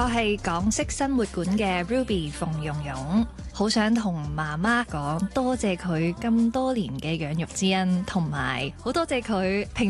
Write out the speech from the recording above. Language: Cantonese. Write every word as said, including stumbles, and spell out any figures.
我係港式生活館嘅 Ruby 馮蓉蓉，好想同媽媽講多謝佢咁多年嘅養育之恩，同埋好多謝佢平